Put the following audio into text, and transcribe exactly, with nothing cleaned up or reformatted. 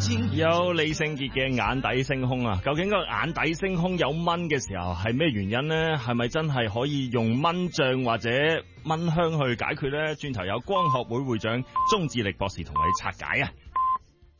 有李聖傑嘅眼底星空啊，究竟個眼底星空有蚊嘅時候係咩原因呢？係咪真係可以用蚊帳或者蚊香去解決呢？轉頭有光學會會長鍾志力博士同我哋拆解啊！